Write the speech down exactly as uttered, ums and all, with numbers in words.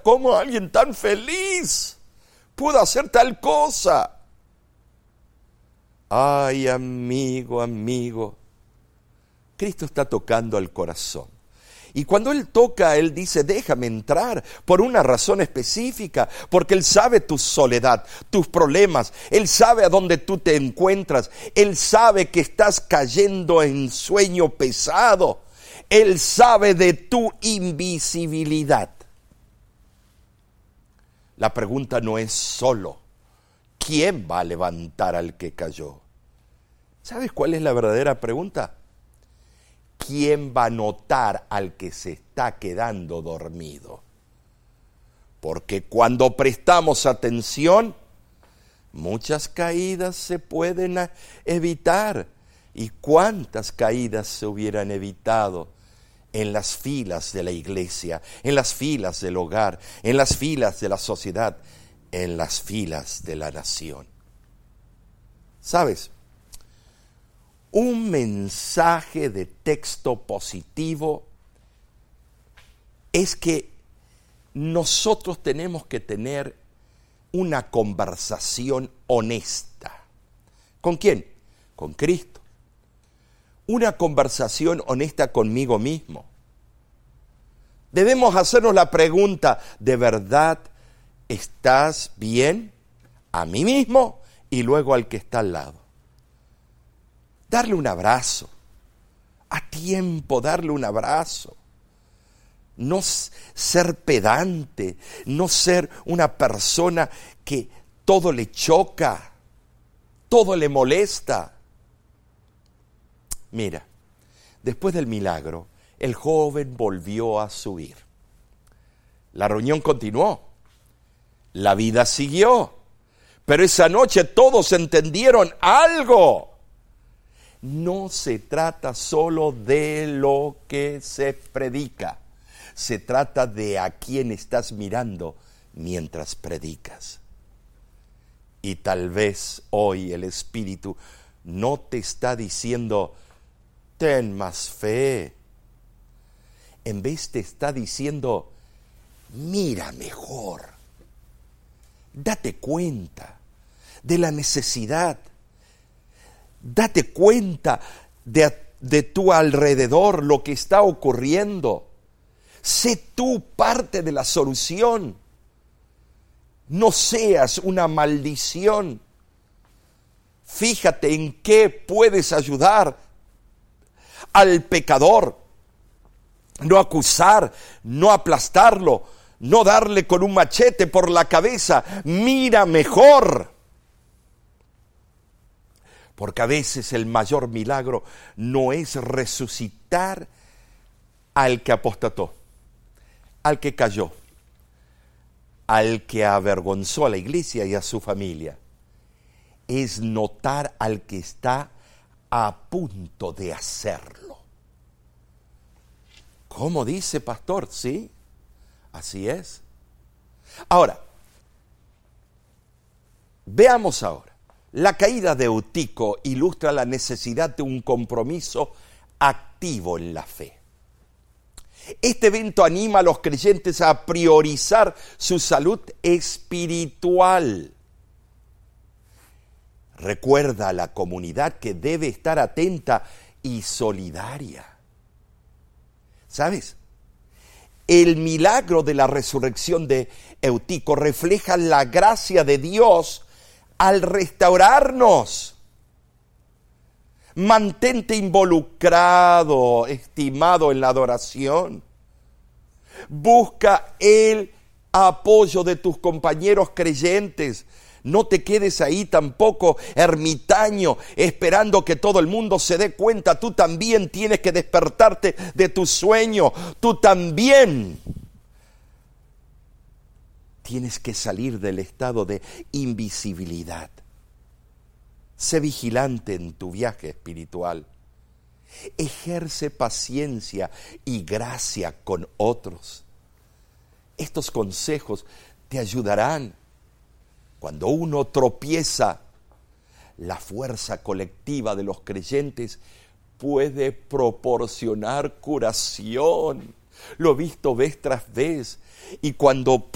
cómo alguien tan feliz pudo hacer tal cosa. Ay, amigo, amigo, Cristo está tocando al corazón. Y cuando Él toca, Él dice, déjame entrar por una razón específica, porque Él sabe tu soledad, tus problemas, Él sabe a dónde tú te encuentras, Él sabe que estás cayendo en sueño pesado, Él sabe de tu invisibilidad. La pregunta no es solo, ¿quién va a levantar al que cayó? ¿Sabes cuál es la verdadera pregunta? ¿Quién va a notar al que se está quedando dormido? Porque cuando prestamos atención, muchas caídas se pueden evitar. ¿Y cuántas caídas se hubieran evitado en las filas de la iglesia, en las filas del hogar, en las filas de la sociedad, en las filas de la nación? ¿Sabes? Un mensaje de texto positivo es que nosotros tenemos que tener una conversación honesta. ¿Con quién? Con Cristo. Una conversación honesta conmigo mismo. Debemos hacernos la pregunta, ¿de verdad estás bien? A mí mismo y luego al que está al lado. Darle un abrazo, a tiempo darle un abrazo, no ser pedante, no ser una persona que todo le choca, todo le molesta. Mira, después del milagro, el joven volvió a subir. La reunión continuó, la vida siguió, pero esa noche todos entendieron algo. No se trata solo de lo que se predica, se trata de a quién estás mirando mientras predicas. Y tal vez hoy el Espíritu no te está diciendo, ten más fe. En vez te está diciendo, mira mejor, date cuenta de la necesidad. Date cuenta de, de tu alrededor, lo que está ocurriendo. Sé tú parte de la solución. No seas una maldición. Fíjate en qué puedes ayudar al pecador. No acusar, no aplastarlo, no darle con un machete por la cabeza. Mira mejor. Porque a veces el mayor milagro no es resucitar al que apostató, al que cayó, al que avergonzó a la iglesia y a su familia. Es notar al que está a punto de hacerlo. ¿Cómo dice, pastor? Sí, así es. Ahora, veamos ahora. La caída de Eutico ilustra la necesidad de un compromiso activo en la fe. Este evento anima a los creyentes a priorizar su salud espiritual. Recuerda a la comunidad que debe estar atenta y solidaria. ¿Sabes? El milagro de la resurrección de Eutico refleja la gracia de Dios al restaurarnos. Mantente involucrado, estimado, en la adoración. Busca el apoyo de tus compañeros creyentes. No te quedes ahí tampoco ermitaño, esperando que todo el mundo se dé cuenta. Tú también tienes que despertarte de tu sueño. Tú también tienes que salir del estado de invisibilidad. Sé vigilante en tu viaje espiritual. Ejerce paciencia y gracia con otros. Estos consejos te ayudarán. Cuando uno tropieza, la fuerza colectiva de los creyentes puede proporcionar curación. Lo he visto vez tras vez. Y cuando